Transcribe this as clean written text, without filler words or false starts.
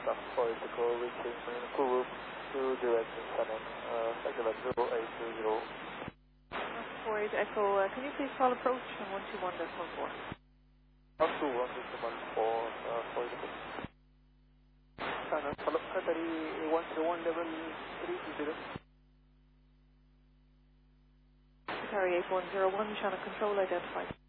Delta 4 Echo, reaching Guru to direction Sanem, Secular 0820. 48 Echo, can you please call approach on 121.4? 121.4, 4 Echo. Sanem, follow Qatari 101 level 320. Qatari 8101, channel control identified.